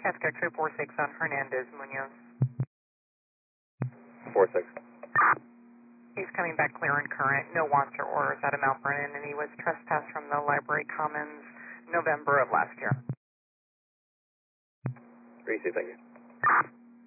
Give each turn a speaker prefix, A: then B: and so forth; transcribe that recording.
A: Traffic X-ray 46 on Hernandez Munoz.
B: 46.
A: He's coming back clear and current, no wants or orders out of Mount Vernon, and he was trespassed from the Library Commons November of last year.
B: Receive, thank you.